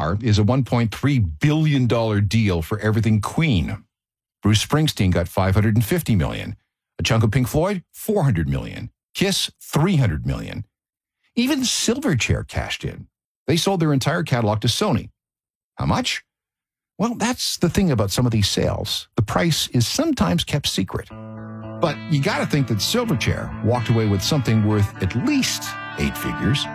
far is a $1.3 billion deal for everything Queen. Bruce Springsteen got $550 million. A chunk of Pink Floyd, $400 million. Kiss, $300 million. Even Silverchair cashed in. They sold their entire catalog to Sony. How much? Well, that's the thing about some of these sales. The price is sometimes kept secret. But you got to think that Silverchair walked away with something worth at least 8 figures.